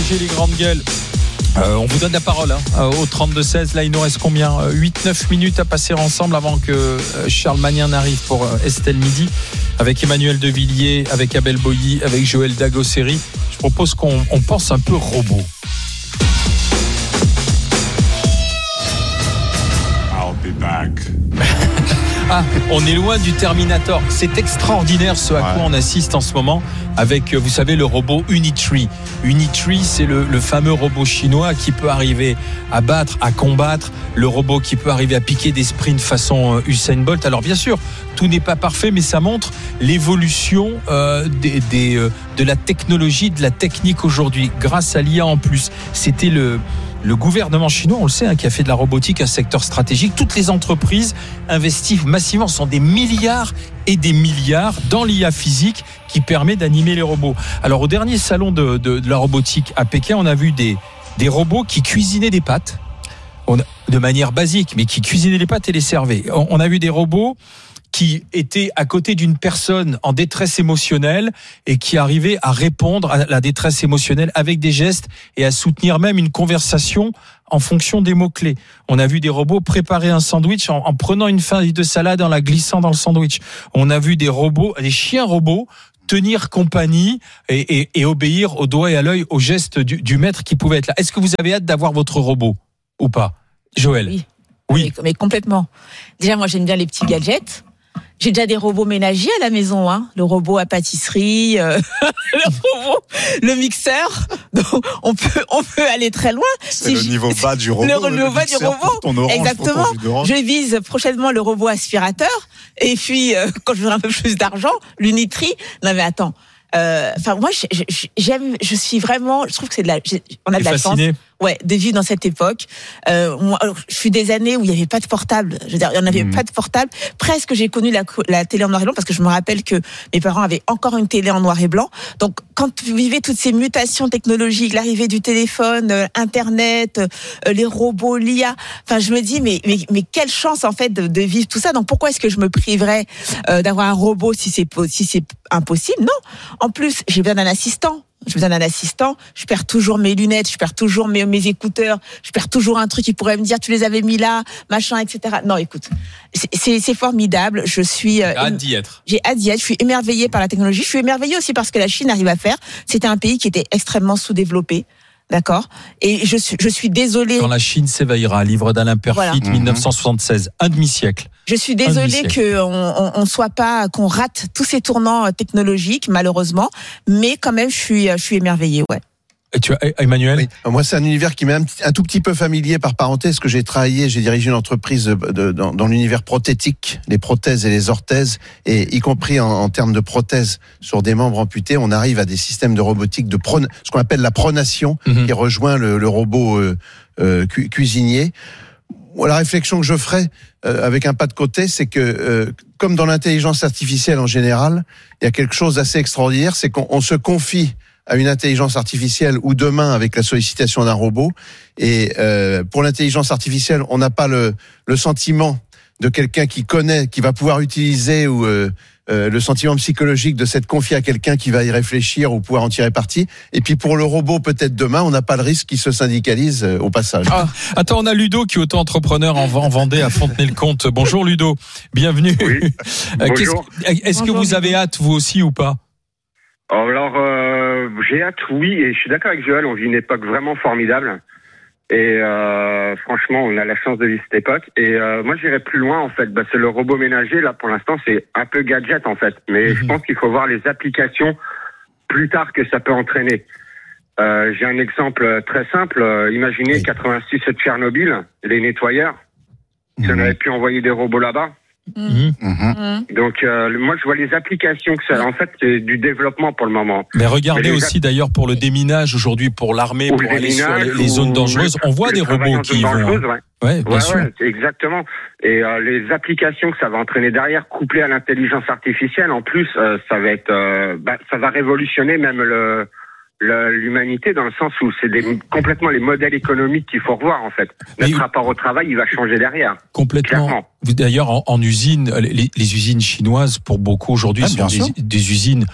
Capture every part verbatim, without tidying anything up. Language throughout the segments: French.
protéger les grandes gueules. Euh, on vous donne la parole hein, au trente-deux seize. Là, il nous reste combien ? huit neuf minutes à passer ensemble avant que Charles Magnin n'arrive pour Estelle Midi. Avec Emmanuel Devilliers, avec Abel Boilly, avec Joël Dagosseri. Je propose qu'on on pense un peu robot. I'll be back. Ah, on est loin du Terminator. C'est extraordinaire ce à quoi ouais. on assiste en ce moment avec, vous savez, le robot Unitree. Unitree, c'est le, le fameux robot chinois qui peut arriver à battre, à combattre, le robot qui peut arriver à piquer des sprints façon Usain Bolt. Alors bien sûr, tout n'est pas parfait, mais ça montre l'évolution euh, des, des, euh, de la technologie, de la technique aujourd'hui, grâce à l'I A en plus. C'était le... Le gouvernement chinois, on le sait, hein, qui a fait de la robotique un secteur stratégique. Toutes les entreprises investissent massivement, ce sont des milliards et des milliards dans l'I A physique qui permet d'animer les robots. Alors au dernier salon de, de, de la robotique à Pékin, on a vu des, des robots qui cuisinaient des pâtes, on a, de manière basique, mais qui cuisinaient les pâtes et les servaient. On, on a vu des robots qui était à côté d'une personne en détresse émotionnelle et qui arrivait à répondre à la détresse émotionnelle avec des gestes et à soutenir même une conversation en fonction des mots-clés. On a vu des robots préparer un sandwich en, en prenant une feuille de salade, en la glissant dans le sandwich. On a vu des robots, des chiens robots tenir compagnie et, et, et obéir au doigt et à l'œil aux gestes du, du maître qui pouvait être là. Est-ce que vous avez hâte d'avoir votre robot ou pas, Joël ? Oui, oui. Mais, mais complètement. Déjà, moi, j'aime bien les petits gadgets. J'ai déjà des robots ménagers à la maison, hein. Le robot à pâtisserie, euh, le robot, le mixeur. Donc, on peut, on peut aller très loin. C'est si le je... niveau bas du robot. Le, le niveau bas du robot. Ton orange, exactement. Ton je vise prochainement le robot aspirateur. Et puis, euh, quand j'aurai un peu plus d'argent, l'Unitree. Non, mais attends. Enfin, euh, moi, j'aime, je suis vraiment, je trouve que c'est de la, on a de la fasciné. chance. Ouais, de vivre dans cette époque. Euh, moi, alors, je suis des années où il n'y avait pas de portable. Je veux dire, il n'y en avait mmh. pas de portable. Presque, j'ai connu la, la télé en noir et blanc parce que je me rappelle que mes parents avaient encore une télé en noir et blanc. Donc, quand vous vivez toutes ces mutations technologiques, l'arrivée du téléphone, euh, Internet, euh, les robots, l'I A, enfin, je me dis, mais, mais, mais quelle chance, en fait, de, de vivre tout ça. Donc, pourquoi est-ce que je me priverais euh, d'avoir un robot si c'est, si c'est impossible? Non. En plus, j'ai besoin d'un assistant. J'ai besoin d'un assistant, je perds toujours mes lunettes, je perds toujours mes, mes écouteurs, je perds toujours un truc qui pourrait me dire tu les avais mis là, machin, et cetera. Non, écoute, c'est, c'est, c'est formidable. Je suis euh, j'ai hâte d'y être. J'ai hâte d'y être. Je suis émerveillée par la technologie. Je suis émerveillée aussi parce que la Chine arrive à faire. C'était un pays qui était extrêmement sous-développé. D'accord. Et je suis, je suis désolée. Quand la Chine s'éveillera, livre d'Alain Perfit, voilà. dix-neuf cent soixante-seize, un demi-siècle. Je suis désolée qu'on on, on soit pas, qu'on rate tous ces tournants technologiques, malheureusement. Mais quand même, je suis, je suis émerveillée, ouais. Et tu as, Emmanuel? Oui. Moi, c'est un univers qui m'est un, un tout petit peu familier par parenthèse, que j'ai travaillé, j'ai dirigé une entreprise de, de, dans, dans l'univers prothétique, les prothèses et les orthèses, et y compris en, en termes de prothèses sur des membres amputés, on arrive à des systèmes de robotique de prone, ce qu'on appelle la pronation, mm-hmm. qui rejoint le, le robot euh, euh, cu, cuisinier. La réflexion que je ferai euh, avec un pas de côté, c'est que euh, comme dans l'intelligence artificielle en général, il y a quelque chose d'assez extraordinaire, c'est qu'on on se confie à une intelligence artificielle ou demain avec la sollicitation d'un robot. Et euh, pour l'intelligence artificielle, on n'a pas le, le sentiment de quelqu'un qui connaît, qui va pouvoir utiliser ou euh, euh, le sentiment psychologique de s'être confié à quelqu'un qui va y réfléchir ou pouvoir en tirer parti. Et puis pour le robot, peut-être demain, on n'a pas le risque qu'il se syndicalise euh, au passage. Ah, attends, on a Ludo qui est auto-entrepreneur en, en Vendée à Fontenay-le-Comte. Bonjour Ludo, bienvenue. Oui. Bonjour. Est-ce que vous avez hâte vous aussi ou pas? Alors, euh, j'ai hâte, oui, et je suis d'accord avec Joël, on vit une époque vraiment formidable. Et euh, franchement, on a la chance de vivre cette époque. Et euh, moi, j'irais plus loin, en fait. Bah, c'est le robot ménager, là, pour l'instant, c'est un peu gadget, en fait. Mais mmh. je pense qu'il faut voir les applications plus tard que ça peut entraîner. Euh, j'ai un exemple très simple. Euh, imaginez oui. quatre-vingt-six de Tchernobyl, les nettoyeurs. Mmh. Si on avait pu envoyer des robots là-bas. Mmh. Mmh. Donc euh, moi je vois les applications que ça, en fait c'est du développement pour le moment. Mais regardez Mais aussi app... d'ailleurs pour le déminage aujourd'hui, pour l'armée, pour aller sur les, les zones dangereuses, on voit des robots qui y vont. Ouais, ouais, bien ouais, sûr. Ouais, exactement. Et euh, les applications que ça va entraîner derrière, couplées à l'intelligence artificielle, en plus euh, ça va être, euh, bah, ça va révolutionner même le. l'humanité dans le sens où c'est des, complètement les modèles économiques qu'il faut revoir en fait. Notre oui. rapport au travail, il va changer derrière. Complètement. Clairement. D'ailleurs, en, en usine, les, les usines chinoises, pour beaucoup aujourd'hui, ah, sont des, des usines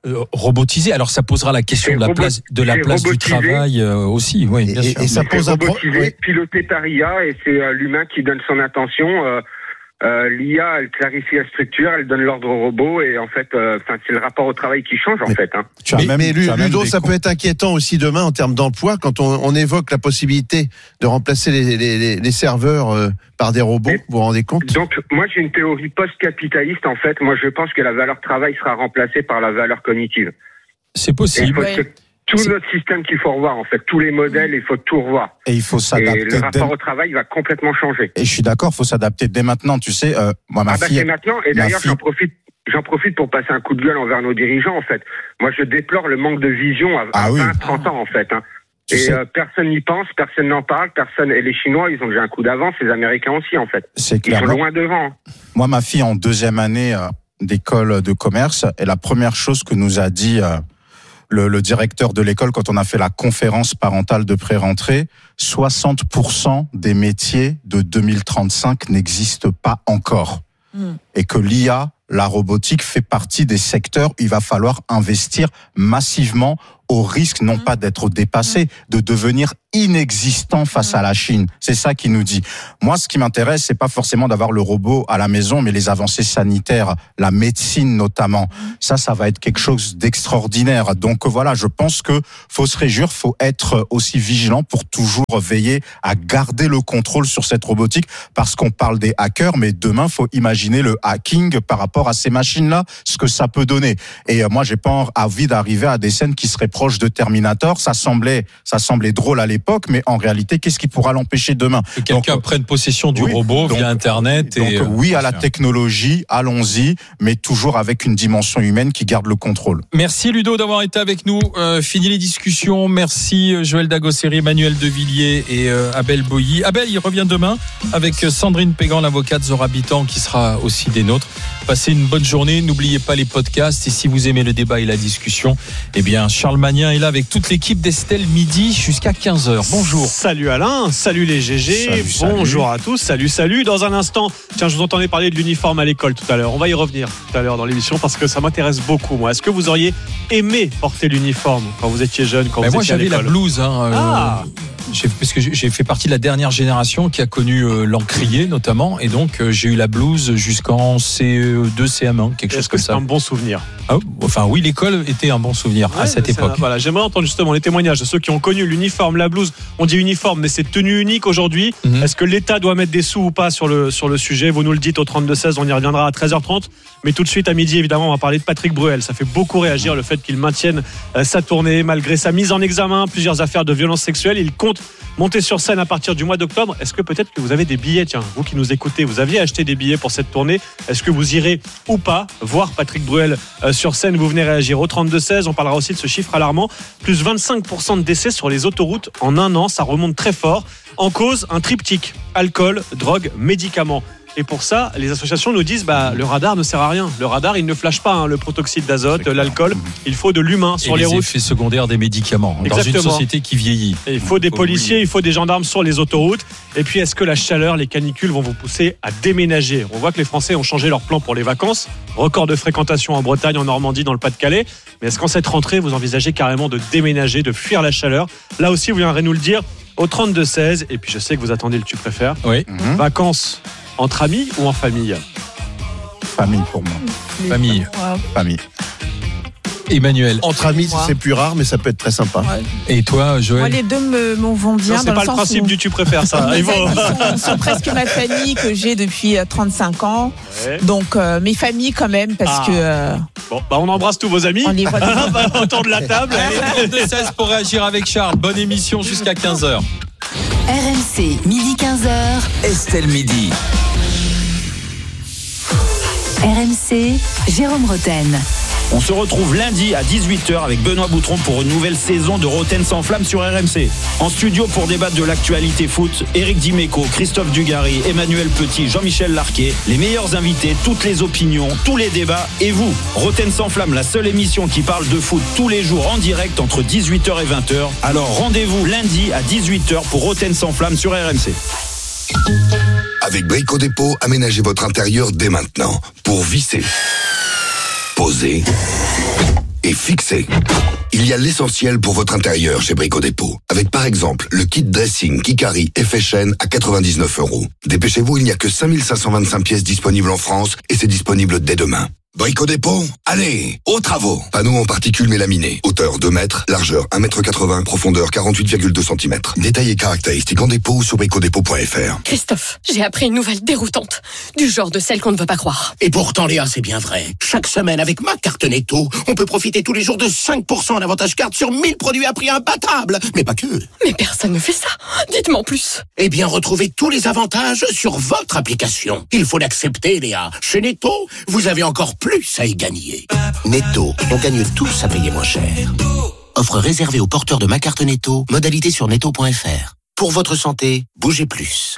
euh, robotisé. Alors ça posera la question C'est de la robot- place de la c'est place du robotisé. travail euh, aussi. Oui, bien Et- sûr. et ça C'est pose un pro- robotisé, oui. piloté par I A, et c'est euh, l'humain qui donne son intention. Euh, euh, L'I A, elle clarifie la structure, elle donne l'ordre au robot, et en fait, euh, c'est le rapport au travail qui change, en Mais- fait. Hein. Tu as Mais, même- mais tu as même Ludo, des ça co- peut être inquiétant aussi demain en termes d'emploi quand on, on évoque la possibilité de remplacer les, les, les, les serveurs euh, par des robots. Mais- Vous vous rendez compte? Donc, moi, j'ai une théorie post-capitaliste, en fait. Moi, je pense que la valeur travail sera remplacée par la valeur cognitive. C'est Et il possible. faut Ouais. que tout C'est- notre système qu'il faut revoir, en fait, tous les modèles, il faut tout revoir. Et il faut Et s'adapter. le dès- rapport au travail va complètement changer. Et je suis d'accord, il faut s'adapter dès maintenant. Tu sais, euh, moi, ma Ah bah fille. c'est maintenant, et ma d'ailleurs fille- j'en profite, j'en profite pour passer un coup de gueule envers nos dirigeants, en fait. Moi, je déplore le manque de vision à, à Ah oui. vingt, trente ans, en fait. Hein. Tu Et sais- euh, personne n'y pense, personne n'en parle, personne. Et les Chinois, ils ont déjà un coup d'avance, les Américains aussi, en fait. C'est Ils clair. sont loin devant. Moi, ma fille en deuxième année euh, d'école de commerce, et la première chose que nous a dit euh, le, le directeur de l'école quand on a fait la conférence parentale de pré-rentrée, soixante pour cent des métiers de deux mille trente-cinq n'existent pas encore. Mm. Et que l'I A, la robotique, fait partie des secteurs où il va falloir investir massivement au risque non pas d'être dépassé, de devenir inexistant face à la Chine. C'est ça qu'il nous dit. Moi, ce qui m'intéresse, c'est pas forcément d'avoir le robot à la maison, mais les avancées sanitaires, la médecine notamment. Ça, ça va être quelque chose d'extraordinaire. Donc voilà, je pense que faut se réjouir, faut être aussi vigilant pour toujours veiller à garder le contrôle sur cette robotique, parce qu'on parle des hackers, mais demain, faut imaginer le hacking par rapport à ces machines-là, ce que ça peut donner. Et moi, j'ai pas envie d'arriver à des scènes qui seraient proches de Terminator. Ça semblait, ça semblait drôle à l'époque, mais en réalité, qu'est-ce qui pourra l'empêcher demain? Que quelqu'un Donc, prenne possession du oui, robot donc- via Internet. Donc et, euh, oui à la bien sûr. technologie, allons-y, mais toujours avec une dimension humaine qui garde le contrôle. Merci Ludo d'avoir été avec nous. Euh, fini les discussions. Merci euh, Joël Dagosseri, Emmanuel Devilliers et euh, Abel Boilly. Abel, il revient demain avec euh, Sandrine Pégan, l'avocate Zora Bitan, qui sera aussi des nôtres. Passez une bonne journée. N'oubliez pas les podcasts. Et si vous aimez le débat et la discussion, eh bien, Charles Magnin est là avec toute l'équipe d'Estelle Midi jusqu'à quinze heures. Bonjour. Salut Alain, salut les G G, Salut, salut. bonjour à tous, salut, salut. Dans un instant, tiens, je vous entendais parler de l'uniforme à l'école tout à l'heure. On va y revenir tout à l'heure dans l'émission parce que ça m'intéresse beaucoup, moi. Est-ce que vous auriez aimé porter l'uniforme quand vous étiez jeune, quand Ben vous moi, étiez à j'avais la l'école? blouse. Hein, euh, Ah. j'ai, parce que j'ai- j'ai fait partie de la dernière génération qui a connu euh, l'encrier notamment, et donc euh, j'ai eu la blouse jusqu'en C E deux, C M un, quelque chose Est-ce que comme c'est ça. un bon souvenir? Ah, enfin oui, l'école était un bon souvenir à Ouais, cette c'est époque. un- Voilà, j'aimerais entendre justement les témoignages de ceux qui ont connu l'uniforme, la blouse. On dit uniforme, mais c'est tenue unique aujourd'hui. Mhm. Est-ce que l'État doit mettre des sous ou pas sur le, sur le sujet? Vous nous le dites au trente-deux seize, on y reviendra à treize heures trente. Mais tout de suite, à midi, évidemment, on va parler de Patrick Bruel. Ça fait beaucoup réagir le fait qu'il maintienne euh, sa tournée malgré sa mise en examen, plusieurs affaires de violence sexuelle. Il compte monter sur scène à partir du mois d'octobre. Est-ce que peut-être que vous avez des billets? Tiens, vous qui nous écoutez, vous aviez acheté des billets pour cette tournée. Est-ce que vous irez ou pas voir Patrick Bruel euh, sur scène? Vous venez réagir au trente-deux seize. On parlera aussi de ce chiffre alarmant. Plus vingt-cinq pour cent de décès sur les autoroutes en un an. Ça remonte très fort. En cause, un triptyque. Alcool, drogue, médicaments. Et pour ça, les associations nous disent bah, le radar ne sert à rien. Le radar, il ne flash pas hein, le protoxyde d'azote, l'alcool. Il faut de l'humain sur et les les routes. effets secondaires des médicaments dans une Exactement. société qui vieillit. Et il faut des Faut policiers, il faut des gendarmes sur les autoroutes. Et puis, est-ce que la chaleur, les canicules vont vous pousser à déménager? On voit que les Français ont changé leur plan pour les vacances. Record de fréquentation en Bretagne, en Normandie, dans le Pas-de-Calais. Mais est-ce qu'en cette rentrée, vous envisagez carrément de déménager, de fuir la chaleur? Là aussi, vous viendrez nous le dire au trente-deux seize. Et puis, je sais que vous attendez le tu préfères. Oui, Mhm. Vacances entre amis ou en famille? Famille pour moi. famille. Ouais. Famille. Emmanuel. Entre amis, Moi. c'est plus rare, mais ça peut être très sympa. Et toi, Moi, Joël? les deux me, m'en vont bien. Non, c'est dans pas le le sens principe où du tu préfères, ça. mes Il faut- amis sont, sont presque ma famille que j'ai depuis euh, trente-cinq ans. Ouais. Donc, euh, mes familles quand même, parce Ah. que euh, Bon, bah, on embrasse tous vos amis. on les voit. Ah, bah, autour de la table. Allez. trente-deux seize pour réagir avec Charles. Bonne émission jusqu'à quinze heures. R M C, midi quinze heures. Estelle Midi. R M C, Jérôme Roten. On se retrouve lundi à dix-huit heures avec Benoît Boutron pour une nouvelle saison de Roten sans flamme sur R M C. En studio pour débattre de l'actualité foot, Éric Dimeco, Christophe Dugarry, Emmanuel Petit, Jean-Michel Larquet, les meilleurs invités, toutes les opinions, tous les débats et vous. Roten sans flamme, la seule émission qui parle de foot tous les jours en direct entre dix-huit heures et vingt heures. Alors rendez-vous lundi à dix-huit heures pour Roten sans flamme sur R M C. Avec Brico Dépôt, aménagez votre intérieur dès maintenant pour visser, poser est fixé. Il y a l'essentiel pour votre intérieur chez Brico Dépôt. Avec par exemple le kit dressing Kikari effet chaîne à quatre-vingt-dix-neuf euros. Dépêchez-vous, il n'y a que cinq mille cinq cent vingt-cinq pièces disponibles en France et c'est disponible dès demain. Brico Dépôt, allez, aux travaux. Panneaux en particules mélaminées. Hauteur deux mètres, largeur un mètre quatre-vingts, profondeur quarante-huit virgule deux centimètres. Détails et caractéristiques en dépôt ou sur bricodépôt point f r. Christophe, j'ai appris une nouvelle déroutante. Du genre de celle qu'on ne veut pas croire. Et pourtant, Léa, c'est bien vrai. Chaque semaine, avec ma carte Netto, on peut profiter tous les jours de cinq pour cent en avantage carte sur mille produits à prix imbattable. Mais pas que. Mais personne ne fait ça. Dites-moi en plus. Eh bien, retrouvez tous les avantages sur votre application. Il faut l'accepter, Léa. Chez Netto, vous avez encore plus à y gagner. Netto, on gagne tous à payer moins cher. Offre réservée aux porteurs de ma carte Netto. Modalité sur netto point f r. Pour votre santé, bougez plus.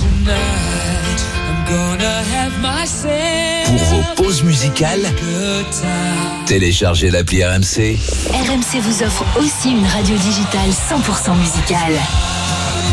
Pour vos pauses musicales, téléchargez l'appli R M C. R M C vous offre aussi une radio digitale cent pour cent musicale.